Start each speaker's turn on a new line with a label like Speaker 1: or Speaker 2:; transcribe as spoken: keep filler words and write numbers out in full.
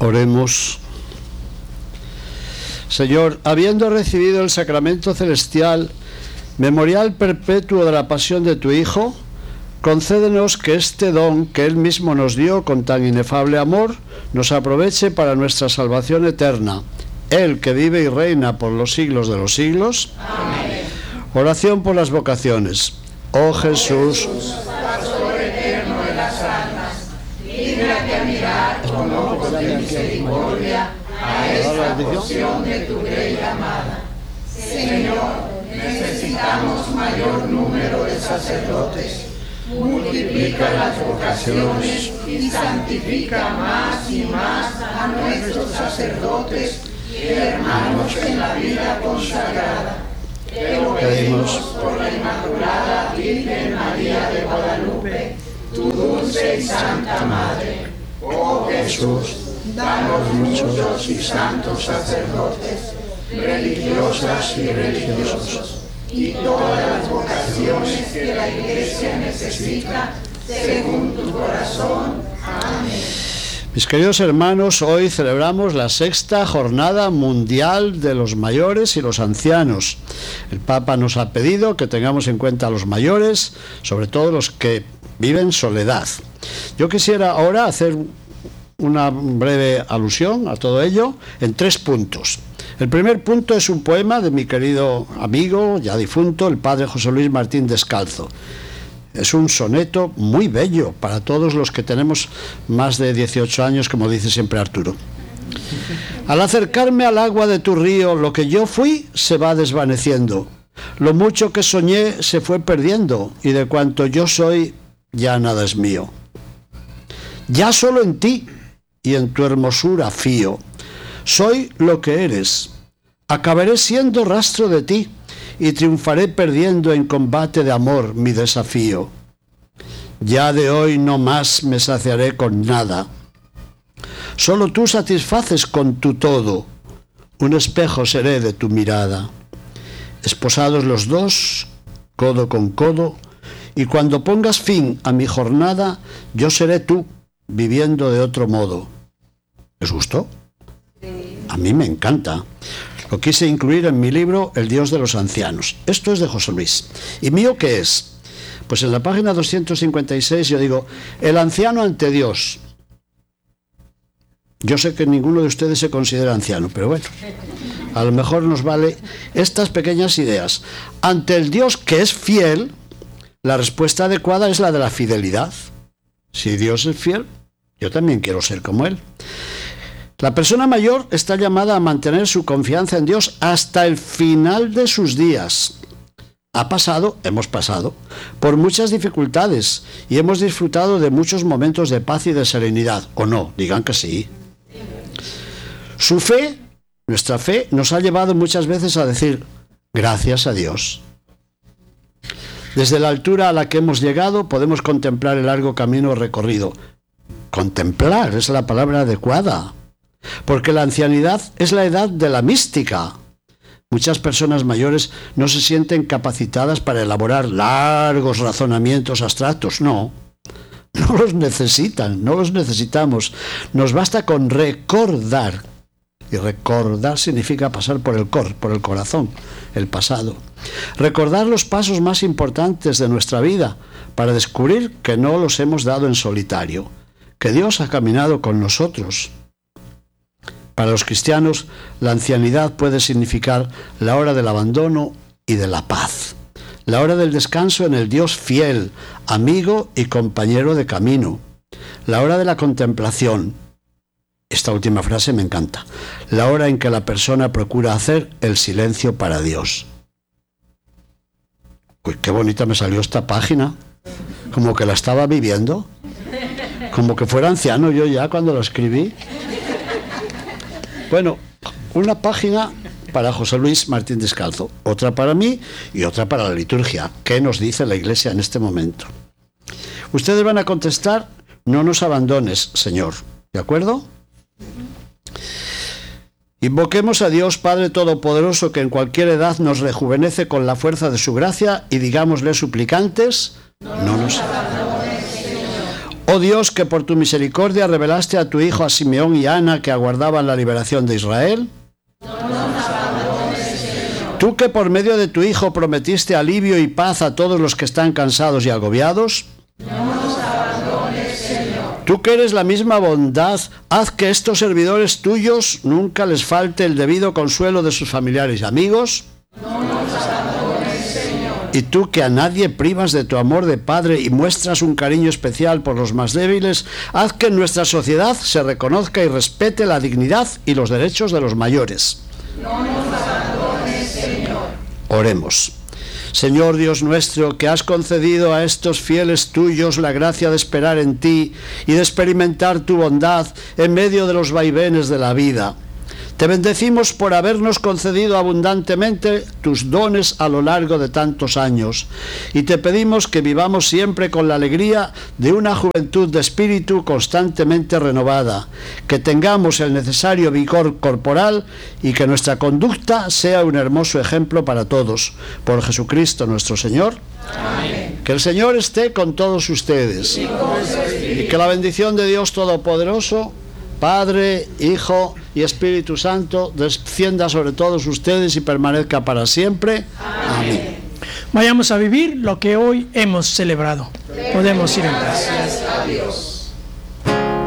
Speaker 1: Oremos. Señor, habiendo recibido el sacramento celestial, memorial perpetuo de la pasión de tu Hijo, concédenos que este don que Él mismo nos dio con tan inefable amor, nos aproveche para nuestra salvación eterna. Él que vive y reina por los siglos de los siglos.
Speaker 2: Amén.
Speaker 1: Oración por las vocaciones. Oh Jesús,
Speaker 2: Pastor eterno de las almas, líbrate a mirar con ojos de misericordia a esta porción de tu Grey amada. Señor, necesitamos mayor número de sacerdotes. Multiplica las vocaciones y santifica más y más a nuestros sacerdotes y hermanos en la vida consagrada. Te lo pedimos por la Inmaculada Virgen María de Guadalupe, tu dulce y santa Madre. Oh Jesús, danos muchos y santos sacerdotes, religiosas y religiosos, y todas las vocaciones que la Iglesia necesita, según tu corazón. Amén.
Speaker 1: Mis queridos hermanos, hoy celebramos la sexta jornada mundial de los mayores y los ancianos. El Papa nos ha pedido que tengamos en cuenta a los mayores, sobre todo los que viven soledad. Yo quisiera ahora hacer una breve alusión a todo ello en tres puntos. El primer punto es un poema de mi querido amigo, ya difunto, el padre José Luis Martín Descalzo. Es un soneto muy bello para todos los que tenemos más de dieciocho años, como dice siempre Arturo. Al acercarme al agua de tu río, lo que yo fui se va desvaneciendo. Lo mucho que soñé se fue perdiendo, y de cuanto yo soy, ya nada es mío. Ya solo en ti y en tu hermosura fío. Soy lo que eres. Acabaré siendo rastro de ti, y triunfaré perdiendo en combate de amor mi desafío. Ya de hoy no más me saciaré con nada. Solo tú satisfaces con tu todo. Un espejo seré de tu mirada. Esposados los dos, codo con codo, y cuando pongas fin a mi jornada, yo seré tú, viviendo de otro modo. ¿Les gustó? A mí me encanta. Lo quise incluir en mi libro El Dios de los Ancianos. Esto es de José Luis. ¿Y mío qué es? Pues en la página doscientos cincuenta y seis yo digo, el anciano ante Dios. Yo sé que ninguno de ustedes se considera anciano, pero bueno, a lo mejor nos vale estas pequeñas ideas. Ante el Dios que es fiel, la respuesta adecuada es la de la fidelidad. Si Dios es fiel, yo también quiero ser como Él. La persona mayor está llamada a mantener su confianza en Dios hasta el final de sus días. Ha pasado, hemos pasado, por muchas dificultades y hemos disfrutado de muchos momentos de paz y de serenidad. ¿O no? Digan que sí. Su fe, nuestra fe, nos ha llevado muchas veces a decir gracias a Dios. Desde la altura a la que hemos llegado podemos contemplar el largo camino recorrido. Contemplar es la palabra adecuada. Porque la ancianidad es la edad de la mística. Muchas personas mayores no se sienten capacitadas para elaborar largos razonamientos abstractos. No, no los necesitan, no los necesitamos. Nos basta con recordar. Y recordar significa pasar por el cor, por el corazón, el pasado. Recordar los pasos más importantes de nuestra vida para descubrir que no los hemos dado en solitario, que Dios ha caminado con nosotros. Para los cristianos, la ancianidad puede significar la hora del abandono y de la paz, la hora del descanso en el Dios fiel, amigo y compañero de camino, la hora de la contemplación. Esta última frase me encanta. La hora en que la persona procura hacer el silencio para Dios. Uy, qué bonita me salió esta página. Como que la estaba viviendo. Como que fuera anciano yo ya cuando lo escribí. Bueno, una página para José Luis Martín Descalzo, otra para mí y otra para la liturgia. ¿Qué nos dice la Iglesia en este momento? Ustedes van a contestar, no nos abandones, Señor. ¿De acuerdo? Invoquemos a Dios Padre Todopoderoso, que en cualquier edad nos rejuvenece con la fuerza de su gracia, y digámosle suplicantes, no nos abandones, Señor. Oh Dios, que por tu misericordia revelaste a tu Hijo a Simeón y Ana, que aguardaban la liberación de Israel.
Speaker 2: No nos abandones, Señor.
Speaker 1: Tú que por medio de tu Hijo prometiste alivio y paz a todos los que están cansados y agobiados.
Speaker 2: No nos abandones, Señor.
Speaker 1: Tú que eres la misma bondad, haz que estos servidores tuyos nunca les falte el debido consuelo de sus familiares y amigos.
Speaker 2: No nos abandones, Señor.
Speaker 1: Y tú que a nadie privas de tu amor de Padre y muestras un cariño especial por los más débiles, haz que en nuestra sociedad se reconozca y respete la dignidad y los derechos de los mayores.
Speaker 2: No nos abandones, Señor.
Speaker 1: Oremos. Señor Dios nuestro, que has concedido a estos fieles tuyos la gracia de esperar en ti y de experimentar tu bondad en medio de los vaivenes de la vida. Te bendecimos por habernos concedido abundantemente tus dones a lo largo de tantos años, y te pedimos que vivamos siempre con la alegría de una juventud de espíritu constantemente renovada, que tengamos el necesario vigor corporal y que nuestra conducta sea un hermoso ejemplo para todos. Por Jesucristo nuestro Señor.
Speaker 2: Amén.
Speaker 1: Que el Señor esté con todos ustedes,
Speaker 2: Y con su espíritu.
Speaker 1: y que la bendición de Dios Todopoderoso, Padre, Hijo y Espíritu Santo, descienda sobre todos ustedes y permanezca para siempre. Amén.
Speaker 3: Vayamos a vivir lo que hoy hemos celebrado. Podemos ir en paz.
Speaker 2: Gracias a Dios.